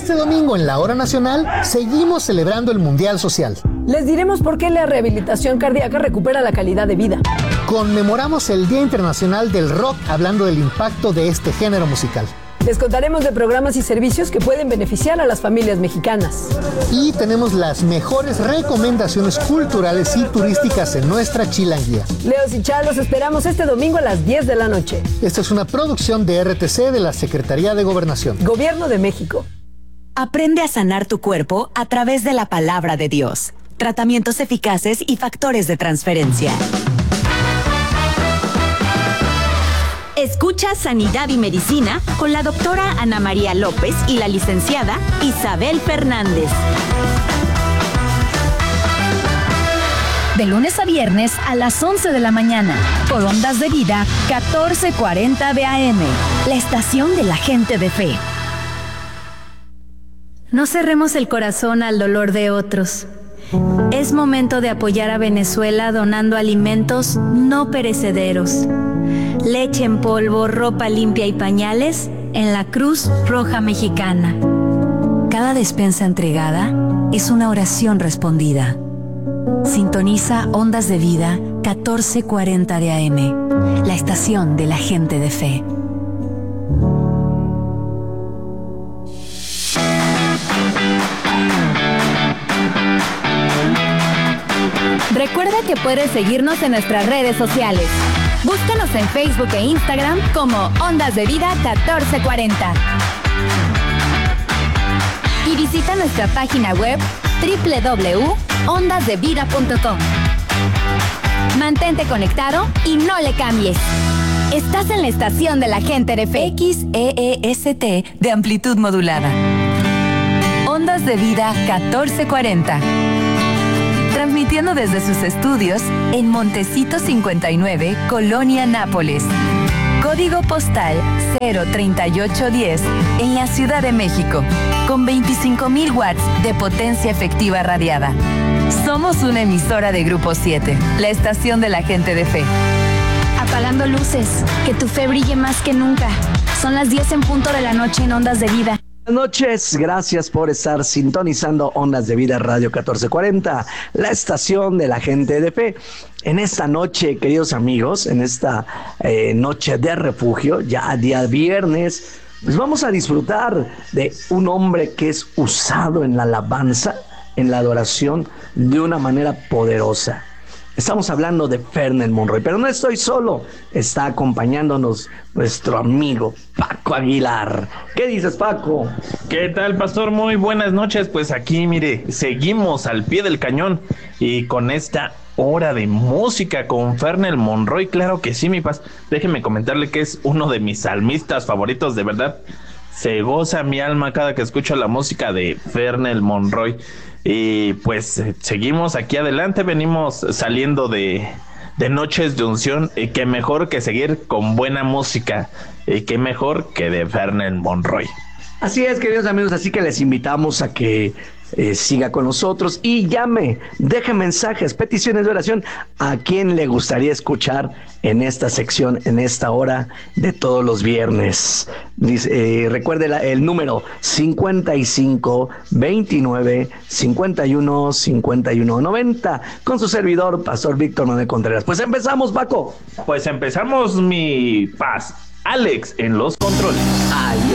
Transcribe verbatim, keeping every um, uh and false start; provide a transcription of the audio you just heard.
Este domingo en la Hora Nacional seguimos celebrando el Mundial Social. Les diremos por qué la rehabilitación cardíaca recupera la calidad de vida. Conmemoramos el Día Internacional del Rock hablando del impacto de este género musical. Les contaremos de programas y servicios que pueden beneficiar a las familias mexicanas. Y tenemos las mejores recomendaciones culturales y turísticas en nuestra chilanguía. Leos y Char, los esperamos este domingo a las diez de la noche. Esta es una producción de R T C de la Secretaría de Gobernación. Gobierno de México. Aprende a sanar tu cuerpo a través de la palabra de Dios. Tratamientos eficaces y factores de transferencia. Escucha Sanidad y Medicina con la doctora Ana María López y la licenciada Isabel Fernández. De lunes a viernes a las once de la mañana, por Ondas de Vida, catorce cuarenta de A M, la estación de la gente de fe. No cerremos el corazón al dolor de otros. Es momento de apoyar a Venezuela donando alimentos no perecederos. Leche en polvo, ropa limpia y pañales en la Cruz Roja Mexicana. Cada despensa entregada es una oración respondida. Sintoniza Ondas de Vida catorce cuarenta de A M, la estación de la gente de fe. Recuerda que puedes seguirnos en nuestras redes sociales. Búscanos en Facebook e Instagram como Ondas de Vida catorce cuarenta. Y visita nuestra página web doble u doble u doble u punto ondas de vida punto com. Mantente conectado y no le cambies. Estás en la estación de la gente de fe. X E E S T de amplitud modulada. Ondas de Vida catorce cuarenta. Transmitiendo desde sus estudios en Montecito cincuenta y nueve, Colonia Nápoles. Código postal cero treinta y ocho diez en la Ciudad de México, con veinticinco mil watts de potencia efectiva radiada. Somos una emisora de Grupo siete, la estación de la gente de fe. Apagando luces, que tu fe brille más que nunca. Son las diez en punto de la noche en Ondas de Vida. Buenas noches, gracias por estar sintonizando Ondas de Vida Radio catorce cuarenta, la estación de la gente de fe. En esta noche, queridos amigos, en esta eh, noche de refugio, ya día viernes, pues vamos a disfrutar de un hombre que es usado en la alabanza, en la adoración, de una manera poderosa. Estamos hablando de Fernel Monroy, pero no estoy solo, está acompañándonos nuestro amigo Paco Aguilar. ¿Qué dices, Paco? ¿Qué tal, pastor? Muy buenas noches. Pues aquí, mire, seguimos al pie del cañón y con esta hora de música con Fernel Monroy. Claro que sí, mi paz. Déjeme comentarle que es uno de mis salmistas favoritos, de verdad. Se goza mi alma cada que escucho la música de Fernel Monroy. Y pues seguimos aquí adelante, venimos saliendo de, de noches de unción, y qué mejor que seguir con buena música, y qué mejor que de Fernel Monroy. Así es, queridos amigos, así que les invitamos a que eh, siga con nosotros y llame, deje mensajes, peticiones de oración a quien le gustaría escuchar en esta sección, en esta hora de todos los viernes. Dice, eh, recuerde la, el número cincuenta y cinco, veintinueve, cincuenta y uno, cincuenta y uno, noventa con su servidor, Pastor Víctor Manuel Contreras. Pues empezamos, Paco. Pues empezamos, mi paz. Alex en los controles. Ay,